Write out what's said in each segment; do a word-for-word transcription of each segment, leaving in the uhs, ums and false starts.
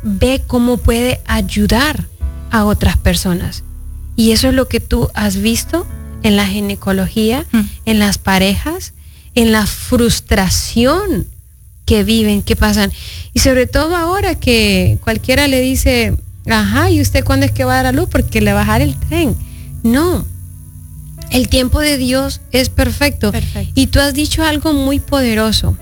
ve cómo puede ayudar a otras personas. Y eso es lo que tú has visto en la ginecología, mm. en las parejas, en la frustración que viven, que pasan. Y sobre todo ahora que cualquiera le dice, ajá, ¿y usted cuándo es que va a dar a luz? Porque le va a bajar el tren. No, el tiempo de Dios es perfecto. Perfecto. Y tú has dicho algo muy poderoso,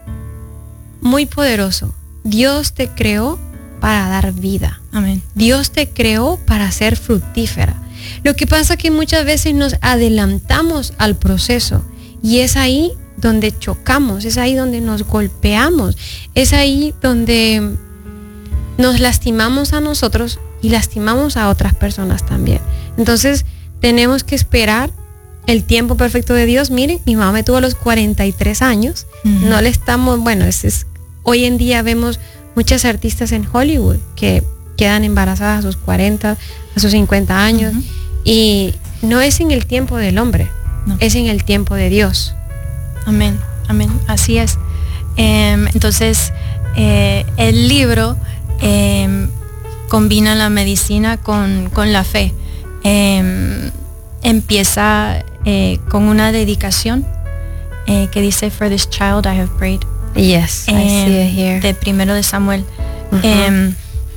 muy poderoso. Dios te creó para dar vida. Amén. Dios te creó para ser fructífera. Lo que pasa es que muchas veces nos adelantamos al proceso y es ahí donde chocamos, es ahí donde nos golpeamos, es ahí donde nos lastimamos a nosotros y lastimamos a otras personas también. Entonces tenemos que esperar el tiempo perfecto de Dios. Miren, mi mamá me tuvo a los cuarenta y tres años, uh-huh. no le estamos, bueno, es, es, hoy en día vemos muchas artistas en Hollywood que quedan embarazadas a sus cuarenta, a sus cincuenta años, uh-huh. y no es en el tiempo del hombre, no. es en el tiempo de Dios. Amén, amén, así es. Eh, entonces, eh, el libro eh, combina la medicina con, con la fe. Eh, empieza eh, con una dedicación eh, que dice, For this child I have prayed. Yes, I eh, see it here. De primero de Samuel. Uh-huh. Eh,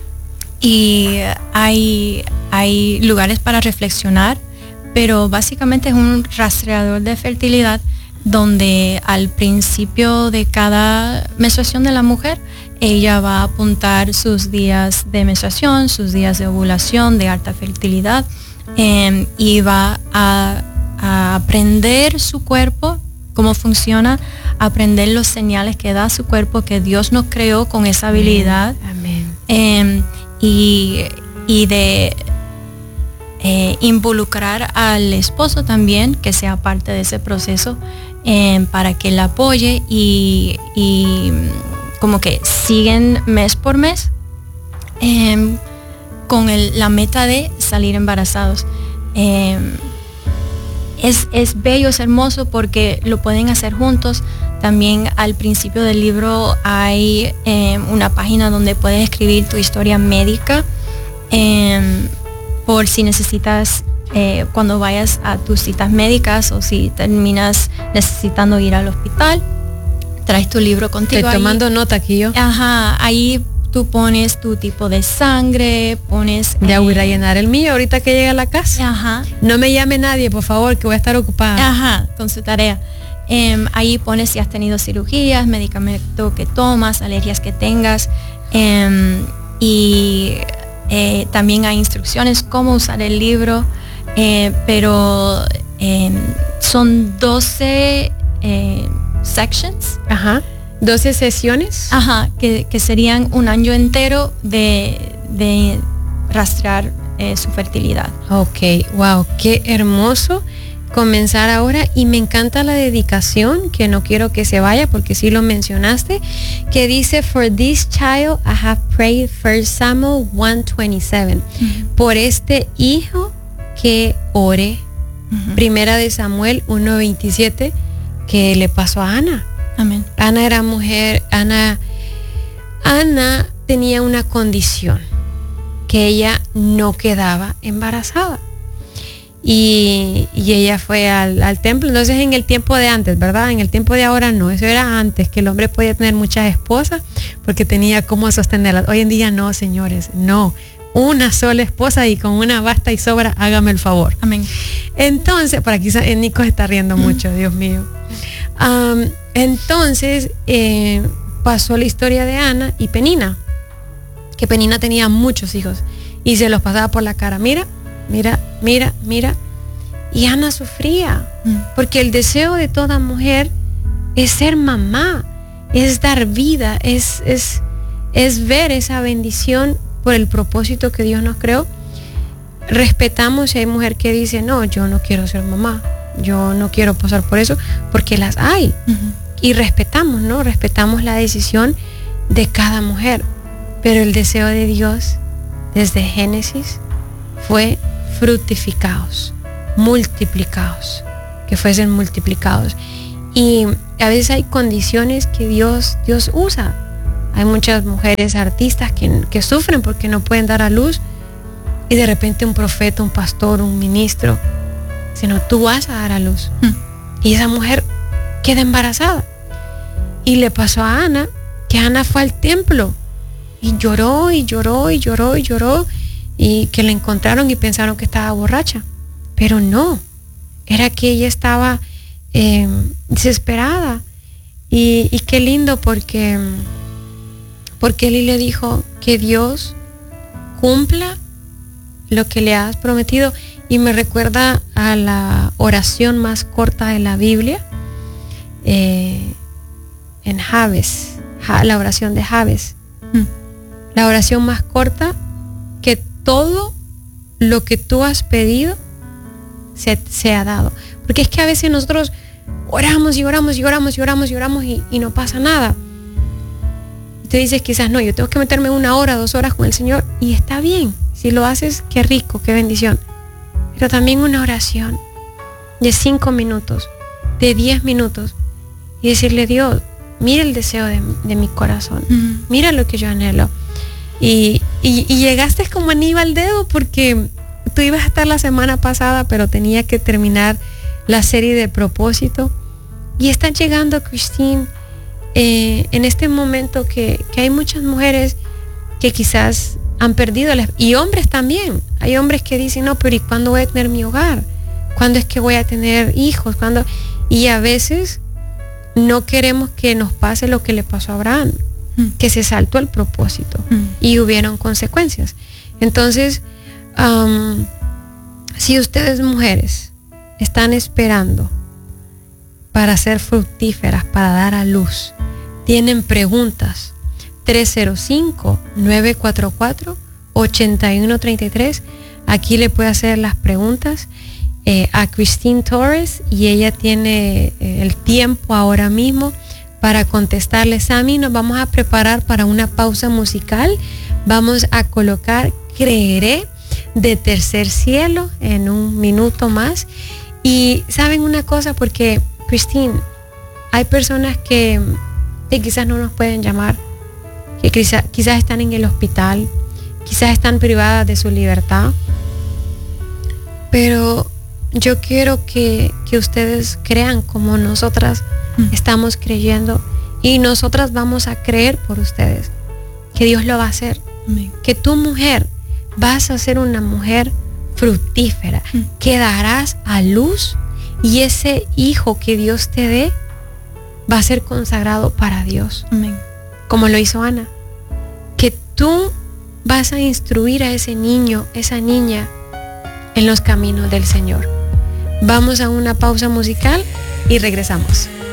y hay, hay lugares para reflexionar, pero básicamente es un rastreador de fertilidad donde al principio de cada menstruación de la mujer, ella va a apuntar sus días de menstruación, sus días de ovulación, de alta fertilidad, eh, y va a, a aprender su cuerpo, cómo funciona, aprender los señales que da su cuerpo, que Dios nos creó con esa habilidad. Amén. Eh, y, y de eh, involucrar al esposo también, que sea parte de ese proceso, eh, para que la apoye y, y como que siguen mes por mes eh, con el, la meta de salir embarazados. Eh, es, es bello, es hermoso porque lo pueden hacer juntos. También al principio del libro hay eh, una página donde puedes escribir tu historia médica eh, por si necesitas, eh, cuando vayas a tus citas médicas o si terminas necesitando ir al hospital, traes tu libro contigo. Estoy tomando nota aquí yo. Ajá, ahí tú pones tu tipo de sangre, pones... Ya eh, voy a llenar el mío ahorita que llegue a la casa. Ajá. No me llame nadie, por favor, que voy a estar ocupada. Ajá, con su tarea. Eh, ahí pones si has tenido cirugías, medicamento que tomas, alergias que tengas, eh, y eh, también hay instrucciones cómo usar el libro, eh, pero eh, son doce eh, sections. Ajá. doce sesiones. Ajá, que, que serían un año entero de, de rastrear eh, su fertilidad. Ok, wow, qué hermoso comenzar ahora, y me encanta la dedicación, que no quiero que se vaya porque sí lo mencionaste, que dice, For this child I have prayed, First Samuel one twenty-seven. Uh-huh. Por este hijo que oré. Uh-huh. Primera de Samuel uno veintisiete, que le pasó a Ana. Amén. Ana era mujer, Ana, Ana tenía una condición, que ella no quedaba embarazada. Y, y ella fue al, al templo. Entonces, en el tiempo de antes, ¿verdad? En el tiempo de ahora no, eso era antes, que el hombre podía tener muchas esposas porque tenía cómo sostenerlas. Hoy en día no, señores, no. Una sola esposa y con una basta y sobra, hágame el favor. Amén. Entonces, por aquí Nico se está riendo mucho, Dios mío. Um, entonces, eh, pasó la historia de Ana y Penina, que Penina tenía muchos hijos y se los pasaba por la cara. Mira, mira, mira, mira. Y Ana sufría, mm. porque el deseo de toda mujer es ser mamá, es dar vida, es, es, es ver esa bendición por el propósito que Dios nos creó. Respetamos si hay mujer que dice, no, yo no quiero ser mamá, yo no quiero pasar por eso, porque las hay. Uh-huh. Y respetamos, ¿no? Respetamos la decisión de cada mujer. Pero el deseo de Dios, desde Génesis, fue fructificados, multiplicados, que fuesen multiplicados. Y a veces hay condiciones que Dios, Dios usa. Hay muchas mujeres artistas que, que sufren porque no pueden dar a luz, y de repente un profeta, un pastor, un ministro, sino tú vas a dar a luz. Mm. Y esa mujer queda embarazada. Y le pasó a Ana, que Ana fue al templo y lloró y lloró y lloró y lloró, y que la encontraron y pensaron que estaba borracha, pero no, era que ella estaba eh, desesperada. Y, y qué lindo, porque porque Eli le dijo que Dios cumpla lo que le has prometido. Y me recuerda a la oración más corta de la Biblia, eh, en Jabes, la oración de Jabes, mm. la oración más corta, que todo lo que tú has pedido se, se ha dado. Porque es que a veces nosotros oramos y oramos y oramos y oramos y oramos y, y no pasa nada. Y tú dices quizás, no, yo tengo que meterme una hora, dos horas con el Señor, y está bien. Si lo haces, qué rico, qué bendición. Pero también una oración de cinco minutos, de diez minutos, y decirle: Dios, mira el deseo de, de mi corazón, uh-huh. mira lo que yo anhelo. Y, y, y llegaste como anillo al dedo, porque tú ibas a estar la semana pasada, pero tenía que terminar la serie de propósito. Y estás llegando, Christine, eh, en este momento que, que hay muchas mujeres que quizás han perdido, la, y hombres también. Hay hombres que dicen: no, pero ¿y cuándo voy a tener mi hogar? ¿Cuándo es que voy a tener hijos? ¿Cuándo? Y a veces no queremos que nos pase lo que le pasó a Abraham, mm. que se saltó el propósito mm. y hubieron consecuencias. Entonces, um, si ustedes mujeres están esperando para ser fructíferas, para dar a luz, tienen preguntas, tres cero cinco, nueve cuatro cuatro, ocho uno tres tres. Aquí le puede hacer las preguntas eh, a Christine Torres, y ella tiene eh, el tiempo ahora mismo para contestarle. Sammy, nos vamos a preparar para una pausa musical. Vamos a colocar Creeré de Tercer Cielo en un minuto más. Y saben una cosa, porque Christine, hay personas que, que quizás no nos pueden llamar, que quizás, quizás están en el hospital, quizás están privadas de su libertad, pero yo quiero que, que ustedes crean como nosotras mm. estamos creyendo, y nosotras vamos a creer por ustedes que Dios lo va a hacer. Amén. Que tu mujer vas a ser una mujer fructífera, mm. que darás a luz, y ese hijo que Dios te dé va a ser consagrado para Dios. Amén. Como lo hizo Ana, que tú vas a instruir a ese niño, esa niña, en los caminos del Señor. Vamos a una pausa musical y regresamos.